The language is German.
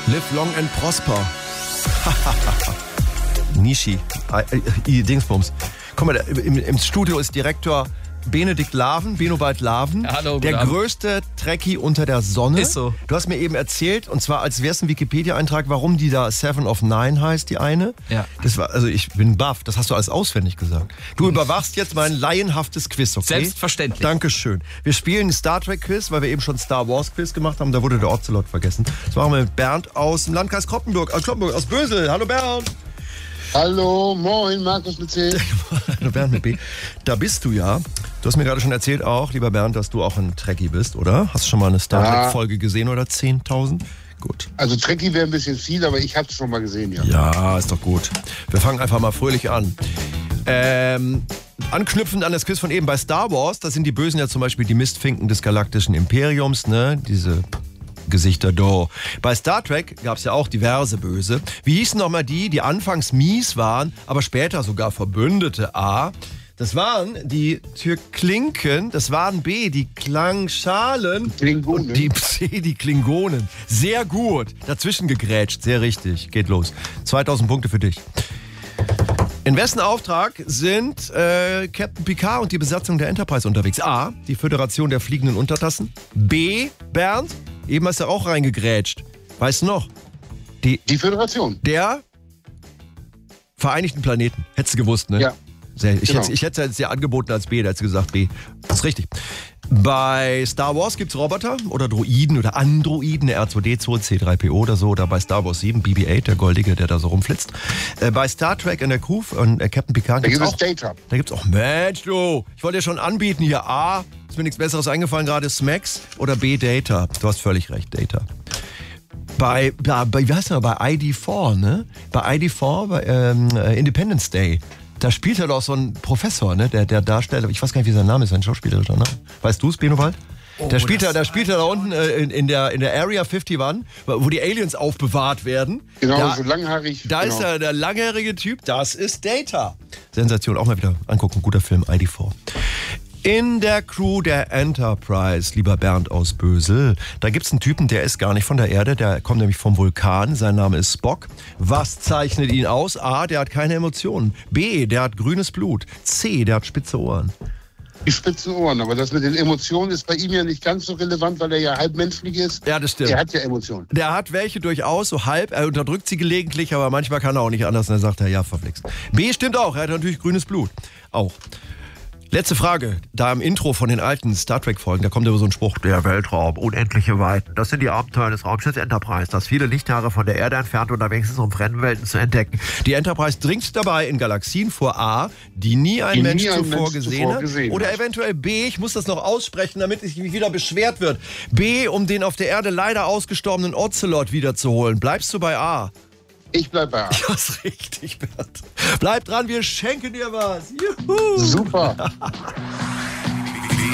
Live long and prosper. Nishi. Dingsbums. Guck mal, im Studio ist Direktor Benedikt Laven, Benobald Laven, ja, hallo, der größte Trekkie unter der Sonne. Ist so. Du hast mir eben erzählt, und zwar als wäre es ein Wikipedia-Eintrag, warum die da Seven of Nine heißt, die eine. Ja. Das war, also ich bin baff, das hast du alles auswendig gesagt. Du überwachst jetzt mein laienhaftes Quiz, okay? Selbstverständlich. Dankeschön. Wir spielen ein Star Trek Quiz, weil wir eben schon Star Wars Quiz gemacht haben, da wurde der Ocelot vergessen. Das machen wir mit Bernd aus dem Landkreis Kloppenburg, aus Bösel. Hallo Bernd. Hallo, moin, Markus mit C. Hallo Bernd mit B. Da bist du ja. Du hast mir gerade schon erzählt auch, lieber Bernd, dass du auch ein Trekkie bist, oder? Hast du schon mal eine Star Trek-Folge gesehen oder 10.000? Gut. Also Trekkie wäre ein bisschen viel, aber ich habe es schon mal gesehen, ja. Ja, ist doch gut. Wir fangen einfach mal fröhlich an. Anknüpfend an das Quiz von eben bei Star Wars, da sind die Bösen ja zum Beispiel die Mistfinken des galaktischen Imperiums, ne? Diese Gesichter da. Bei Star Trek gab es ja auch diverse Böse. Wie hießen nochmal die anfangs mies waren, aber später sogar Verbündete? A. Das waren die Türklinken, das waren B. Die Klangschalen. Klingonen. Und die C. Die Klingonen. Sehr gut. Dazwischen gegrätscht. Sehr richtig. Geht los. 2000 Punkte für dich. In wessen Auftrag sind Captain Picard und die Besatzung der Enterprise unterwegs? A. Die Föderation der fliegenden Untertassen. B. Bernd. Eben hast du auch reingegrätscht. Weißt du noch? Die Föderation. Der Vereinigten Planeten. Hättest du gewusst, ne? Ja. Ich hätte es dir angeboten als B, da hättest du gesagt B. Das ist richtig. Bei Star Wars gibt es Roboter oder Droiden oder Androiden, der R2D2, C3PO oder so. Oder bei Star Wars 7, BB-8, der Goldige, der da so rumflitzt. Bei Star Trek in der Crew und Captain Picard gibt es auch Data. Da gibt es auch, Mensch, du, ich wollte dir schon anbieten hier. A, ist mir nichts Besseres eingefallen gerade, Smacks oder B, Data. Du hast völlig recht, Data. Wie heißt der, bei ID4, ne? Bei ID4, bei Independence Day. Da spielt er doch so ein Professor, ne? Der Darsteller, ich weiß gar nicht, wie sein Name ist, ein Schauspieler, ne? Weißt du es, Benowald? Oh, der spielt da unten in der Area 51, wo die Aliens aufbewahrt werden. Genau, so langhaarig. Da ist der langhaarige Typ, das ist Data. Sensation, auch mal wieder angucken, guter Film, ID4. In der Crew der Enterprise, lieber Bernd aus Bösel, da gibt's einen Typen, der ist gar nicht von der Erde, der kommt nämlich vom Vulkan, sein Name ist Spock. Was zeichnet ihn aus? A, der hat keine Emotionen. B, der hat grünes Blut. C, der hat spitze Ohren. Die spitzen Ohren, aber das mit den Emotionen ist bei ihm ja nicht ganz so relevant, weil er ja halb menschlich ist. Ja, das stimmt. Er hat ja Emotionen. Der hat welche durchaus, so halb, er unterdrückt sie gelegentlich, aber manchmal kann er auch nicht anders und dann sagt er, ja, verflixt. B stimmt auch, er hat natürlich grünes Blut. Auch. Letzte Frage. Da im Intro von den alten Star Trek-Folgen, da kommt immer so ein Spruch, der Weltraum, unendliche Weiten. Das sind die Abenteuer des Raumschiffs Enterprise, das viele Lichtjahre von der Erde entfernt unterwegs ist, um fremde Welten zu entdecken. Die Enterprise dringt dabei in Galaxien vor A, die nie ein Mensch zuvor gesehen hat. Oder eventuell B, ich muss das noch aussprechen, damit es mich wieder beschwert wird. B, um den auf der Erde leider ausgestorbenen Ocelot wiederzuholen. Bleibst du bei A? Ich bleib bei A. Ja, ist richtig, Bernd. Bleib dran, wir schenken dir was. Juhu. Super.